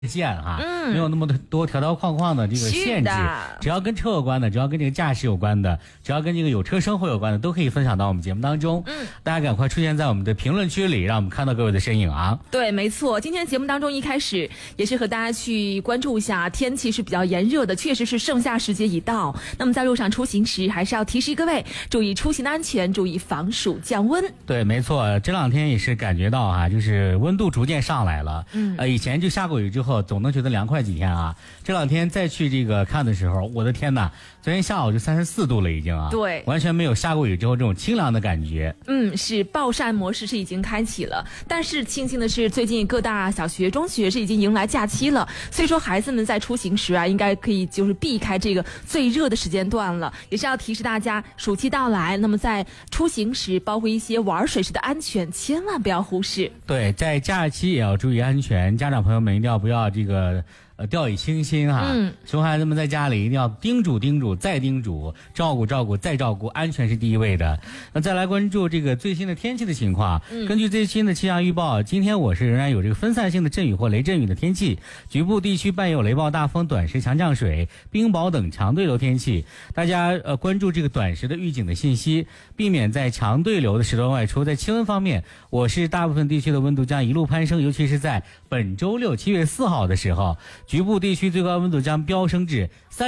限哈，没有那么多条条框框的这个限制，只要跟车有关的，只要跟这个驾驶有关的，只要跟这个有车生活有关的，都可以分享到我们节目当中。大家赶快出现在我们的评论区里，让我们看到各位的身影啊。 对，没错，今天节目当中一开始也是和大家去关注一下，天气是比较炎热的，确实是盛夏时节已到。那么在路上出行时，还是要提示各位注意出行的安全，注意防暑降温。 对，没错，这两天也是感觉到啊，就是温度逐渐上来了。以前就下过雨之后总能觉得凉快几天啊，这两天再去这个看的时候，我的天哪，昨天下午就34度了已经啊， 对， 完全没有下过雨之后这种清凉的感觉。 是暴晒模式是已经开启了，但是庆幸的是最近各大小学中学是已经迎来假期了，所以说孩子们在出行时啊，应该可以就是避开这个最热的时间段了，也是要提示大家暑期到来，那么在出行时包括一些玩水时的安全千万不要忽视。 对，在假期也要注意安全，家长朋友们一定要不要这个掉以轻心哈。熊孩子们在家里一定要叮嘱叮嘱再叮嘱，照顾照顾再照顾，安全是第一位的。那再来关注这个最新的天气的情况。根据最新的气象预报，今天我市仍然有这个分散性的阵雨或雷阵雨的天气，局部地区伴有雷暴大风、短时强降水、冰雹等强对流天气。大家关注这个短时的预警的信息，避免在强对流的时段外出。在气温方面，我市大部分地区的温度将一路攀升，尤其是在本周六7月4号的时候，局部地区最高温度将飙升至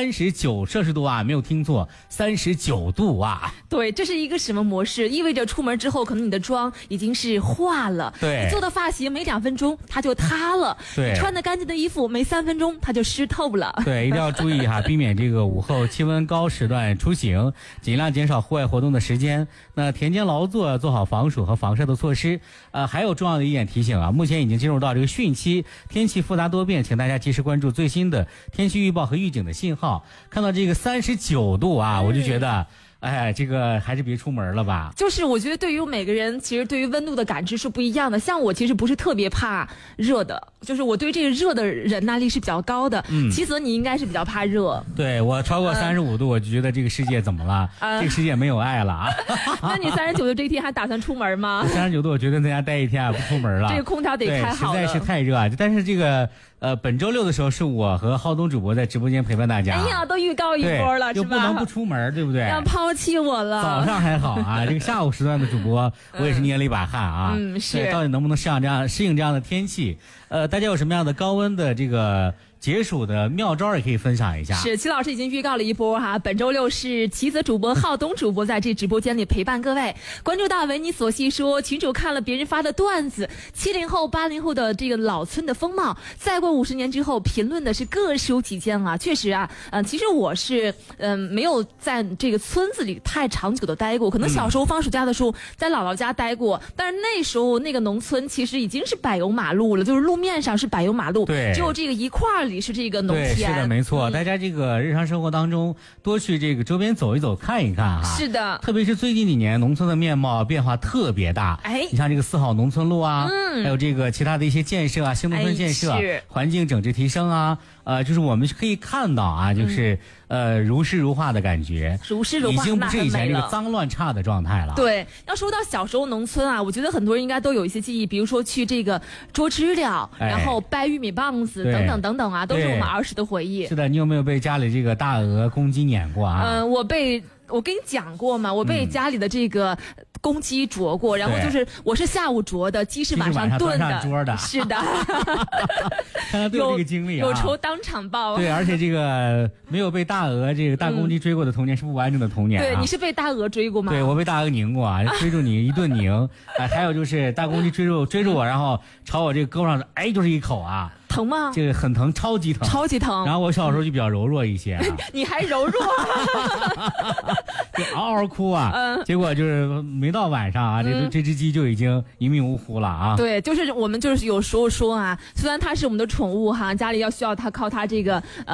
39摄氏度啊，没有听错，39度啊。 对，这是一个什么模式？意味着出门之后可能你的妆已经是化了， 对， 你做的发型没2分钟它就塌了， 对， 穿的干净的衣服没3分钟它就湿透了。 对，一定要注意哈，避免这个午后气温高时段出行，尽量减少户外活动的时间。那田间劳作要做好防暑和防晒的措施。还有重要的一点提醒啊，目前已经进入到这个汛期，天气复杂多变，请大家及时关注最新的天气预报和预警的信号。看到这个39度啊，我就觉得这个还是别出门了吧。 就是我觉得对于每个人其实对于温度的感知是不一样的，像我其实不是特别怕热的，就是我对这个热的忍耐力是比较高的。其实你应该是比较怕热。 对，我超过35度我就觉得这个世界怎么了，这个世界没有爱了啊。 那你39度这一天还打算出门吗 ？39度我觉得在家待一天不出门了， 这个空调得开好了， 实在是太热啊。但是这个本周六的时候是我和浩东主播在直播间陪伴大家。 哎呀，都预告一波了，是吧？ 又不能不出门，对不对？ 要抛弃我了。 早上还好啊，这个下午时段的主播，我也是捏了一把汗啊。 是。 到底能不能适应这样的天气？大家有什么样的高温的这个解暑的妙招也可以分享一下。 是，齐老师已经预告了一波哈，本周六是齐泽主播、浩东主播在这直播间里陪伴各位。关注到维尼所细说，群主看了别人发的段子，70后、80后的这个老村的风貌，再过50年之后，评论的是各抒己见啊。确实啊，其实我是没有在这个村子里太长久的待过，可能小时候放暑假的时候在姥姥家待过，但是那时候那个农村其实已经是柏油马路了，就是路面上是柏油马路， 对， 只有这个一块里是这个农田。 对，是的，没错。大家这个日常生活当中多去这个周边走一走看一看哈。 是的， 特别是最近几年农村的面貌变化特别大。你像这个4号农村路啊，还有这个其他的一些建设啊，新农村建设，环境整治提升啊，就是我们可以看到啊，就是如诗如画的感觉， 如诗如画， 已经不是以前这个脏乱差的状态了。 对，要说到小时候农村啊，我觉得很多人应该都有一些记忆，比如说去这个捉知了，然后掰玉米棒子等等等等啊，都是我们儿时的回忆。 是的，你有没有被家里这个大鹅公鸡撵过啊？ 我跟你讲过嘛，我被家里的这个公鸡啄过，然后就是我是下午啄的，鸡是晚上炖的。 是的， 看来都有这个经历啊， 有仇当场报。 对，而且这个没有被大鹅这个大公鸡追过的童年是不完整的童年啊。 对，你是被大鹅追过吗？ 对，我被大鹅拧过啊，追住你一顿拧。还有就是大公鸡追住我，然后朝我这个胳膊上就是一口啊。 疼吗？ 这个很疼，超级疼， 超级疼。 然后我小时候就比较柔弱一些、 你还柔弱、 就嗷嗷哭啊。结果就是没到晚上啊，这只鸡就已经一命呜呼了啊。 对，就是我们就是有时候说啊，虽然它是我们的宠物哈，家里要需要它靠它这个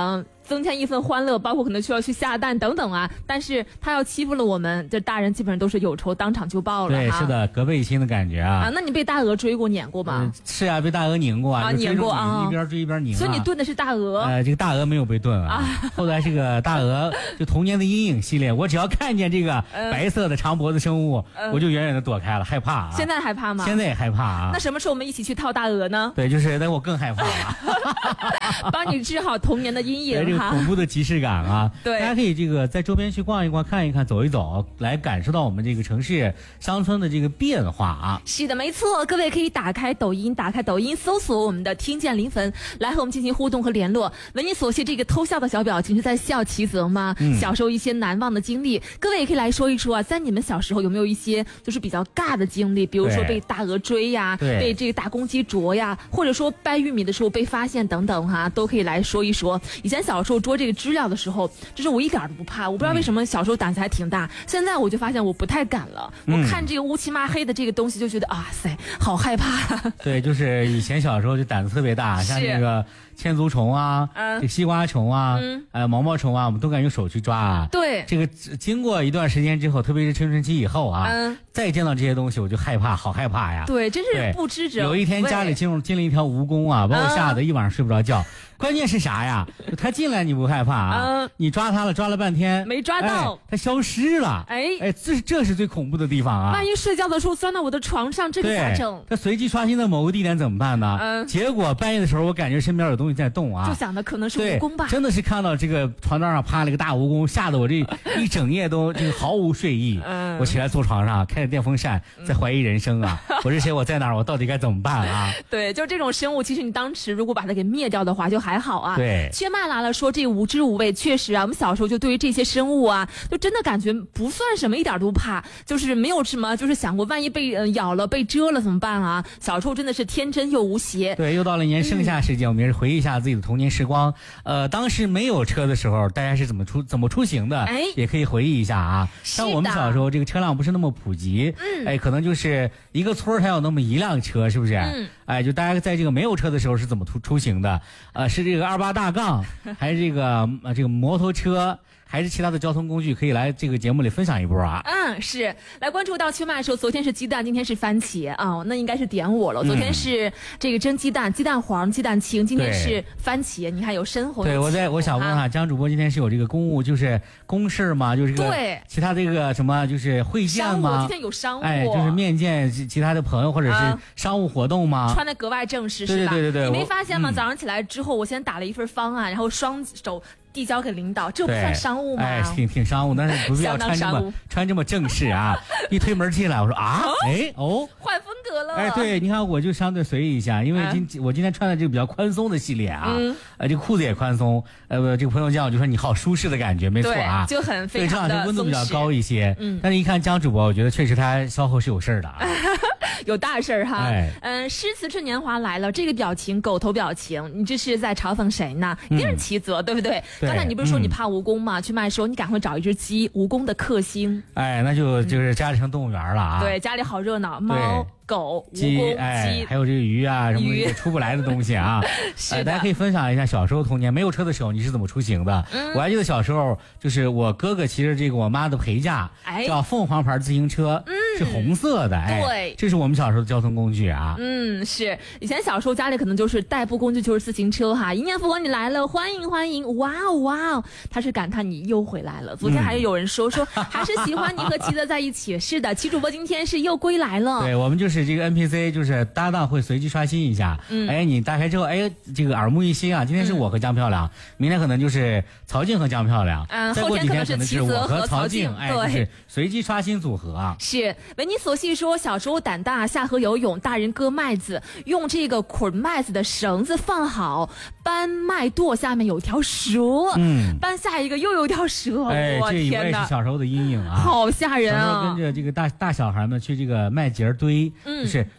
增添一份欢乐，包括可能需要去下蛋等等啊。但是他要欺负了我们，这大人基本上都是有仇当场就报了。 对，是的，隔背心的感觉啊。 那你被大鹅追过、撵过吗？ 是啊，被大鹅拧过啊， 拧过啊， 一边追一边拧。 所以你炖的是大鹅？ 这个大鹅没有被炖啊。后来这个大鹅就童年的阴影系列，我只要看见这个白色的长脖子生物，我就远远的躲开了，害怕啊。 现在害怕吗？ 现在也害怕啊。 那什么时候我们一起去套大鹅呢？ 对，就是那我更害怕了。 帮你治好童年的阴影， 这个恐怖的即视感啊。 对， 大家可以这个在周边去逛一逛、看一看、走一走，来感受到我们这个城市乡村的这个变化啊。 是的，没错，各位可以打开抖音，搜索我们的听见临汾，来和我们进行互动和联络。为你所系这个偷笑的小表情是在笑其泽吗？小时候一些难忘的经历，各位也可以来说一说啊，在你们小时候有没有一些就是比较尬的经历，比如说被大鹅追呀，被这个大公鸡啄呀，或者说掰玉米的时候被发现等等哈，都可以来说一说。以前小时候捉这个知了的时候，就是我一点都不怕，我不知道为什么小时候胆子还挺大，现在我就发现我不太敢了。我看这个乌漆嘛黑的这个东西就觉得啊塞，好害怕。 对，就是以前小时候就胆子特别大，像那个千足虫啊，这西瓜虫啊，毛毛虫啊，我们都敢用手去抓啊。 对， 这个经过一段时间之后，特别是青春期以后啊，再见到这些东西我就害怕，好害怕呀。 对，真是不知者。 有一天家里进了一条蜈蚣啊，把我吓得一晚上睡不着觉。关键是啥呀？他进来你不害怕啊？你抓他了，抓了半天没抓到， 他消失了。这是最恐怖的地方啊！ 万一睡觉的时候钻到我的床上，这个咋整？ 他随机刷新到某个地点怎么办呢？结果半夜的时候，我感觉身边有东西在动啊， 就想的可能是蜈蚣吧。 真的是看到这个床单上趴了一个大蜈蚣，吓得我这一整夜都这个毫无睡意。我起来坐床上，开着电风扇，在怀疑人生啊！我是谁？我在哪儿？我到底该怎么办啊？ 对，就这种生物，其实你当时如果把它给灭掉的话，就还好啊。 对， 缺麦来了说这无知无畏，确实啊，我们小时候就对于这些生物啊，就真的感觉不算什么，一点都不怕，就是没有什么，就是想过万一被咬了、被蛰了怎么办啊？小时候真的是天真又无邪。 对，又到了年盛夏时节，我们也是回忆一下自己的童年时光。当时没有车的时候，大家是怎么出行的？也可以回忆一下啊。像我们小时候，这个车辆不是那么普及，可能就是一个村才有那么一辆车，是不是？就大家在这个没有车的时候是怎么出行的？是这个28大杠，还是这个摩托车，还是其他的交通工具？可以来这个节目里分享一波啊。 是来关注到秋麦的时候，昨天是鸡蛋，今天是番茄啊，那应该是点我了。昨天是这个蒸鸡蛋，鸡蛋黄、鸡蛋清，今天是番茄，你看有深红。 对，我想问哈，江主播今天是有这个公务，就是公事吗？就是这个其他这个什么就是会见吗？ 今天有商务， 就是面见其他的朋友或者是商务活动吗？ 穿的格外正式是吧？ 对， 你没发现吗？早上起来之后，我先打了一份方案，然后双手递交给领导，这不算商务吗？ 挺商务，但是不必要穿这么正式啊！一推门进来，我说换风格了。 对，你看我就相对随意一下，因为我今天穿的这个比较宽松的系列啊，这个裤子也宽松，这个朋友见我就说你好舒适的感觉，没错啊， 就很非常的这两天温度比较高一些，但是一看江主播，我觉得确实他稍后是有事儿的啊。 有大事儿哈，诗词春年华来了，这个表情，狗头表情，你这是在嘲讽谁呢？一定是齐泽，对不对？刚才你不是说你怕蜈蚣吗？去麦说你赶快找一只鸡，蜈蚣的克星。 那就是家里成动物园了啊。 对，家里好热闹，猫、狗、蜈蚣、鸡， 还有这个鱼啊，什么也出不来的东西啊。大家可以分享一下小时候童年没有车的时候你是怎么出行的？我还记得小时候，就是我哥哥骑着这个我妈的陪嫁，叫凤凰牌自行车，是红色的， 对， 这是我们小时候的交通工具啊。 是以前小时候家里可能就是代步工具就是自行车哈。一念复活你来了，欢迎欢迎，哇哦，他是感叹你又回来了。昨天还有人说还是喜欢你和齐泽在一起。是的，齐主播今天是又归来了。 对，我们就是这个 NPC， 就是搭档会随机刷新一下。你打开之后，这个耳目一新啊。今天是我和江漂亮，明天可能就是曹静和江漂亮，再过几天可能是我和曹静，就是随机刷新组合啊。 是维尼索系说，小时候胆大，下河游泳，大人割麦子，用这个捆麦子的绳子放好，搬麦垛下面有条蛇，搬下一个又有条蛇，我天哪！ 这是小时候的阴影啊， 好吓人啊！ 小时候跟着这个大小孩们去这个麦秸堆，就是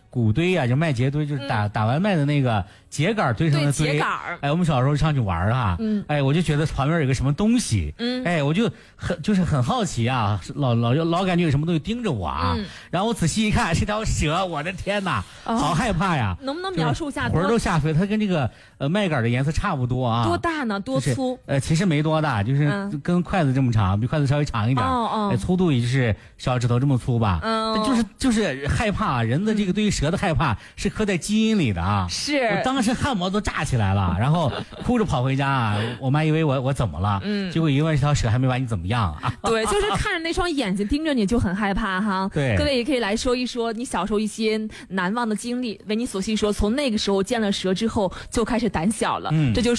谷堆啊，就麦秸堆，就是打完麦的那个秸秆堆成的堆。 秸秆。 哎，我们小时候上去玩啊，哎，我就觉得旁边有个什么东西，哎，我就很好奇啊，老感觉有什么东西盯着我啊。然后我仔细一看，是条蛇，我的天哪，好害怕呀！ 能不能描述一下？ 魂儿都吓飞，它跟这个麦秆的颜色差不多啊。 多大呢？多粗？ 其实没多大，就是跟筷子这么长，比筷子稍微长一点。粗度也就是小指头这么粗吧。就是害怕，人的这个对于蛇的害怕是刻在基因里的啊。 是。 我当时汗毛都炸起来了，然后哭着跑回家啊。我妈以为我怎么了？结果一问，这条蛇还没把你怎么样啊？ 对，就是看着那双眼睛盯着你就很害怕哈。 对， 各位也可以来说一说你小时候一些难忘的经历。维尼索西说，从那个时候见了蛇之后就开始胆小了。这就是